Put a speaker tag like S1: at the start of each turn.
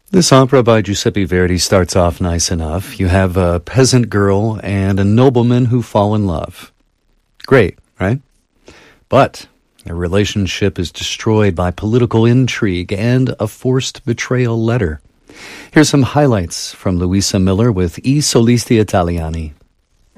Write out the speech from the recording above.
S1: This opera by Giuseppe Verdi starts off nice enough. You have a peasant girl and a nobleman who fall in love. Great, right? But their relationship is destroyed by political intrigue and a forced betrayal letter. Here's some highlights from Luisa Miller with I Solisti Italiani.